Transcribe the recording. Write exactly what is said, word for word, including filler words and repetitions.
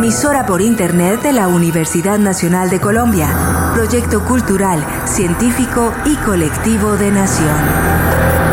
emisora por Internet de la Universidad Nacional de Colombia. Proyecto cultural, científico y colectivo de Nación.